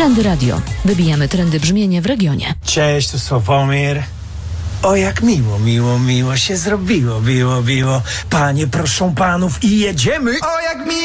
Trendy Radio. Wybijamy trendy brzmienie w regionie. Cześć, tu Sławomir. O, jak miło się zrobiło, biło. Panie, proszę panów i jedziemy. O, jak miło.